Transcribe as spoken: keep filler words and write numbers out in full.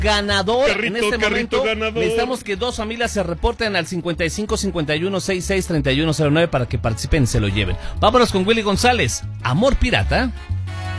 ganador. Carrito, en este carrito momento ganador. necesitamos que dos familias se reporten al cincuenta y cinco cincuenta y uno sesenta y seis treinta y uno cero nueve para que participen y se lo lleven. Vámonos con Willy González, Amor Pirata.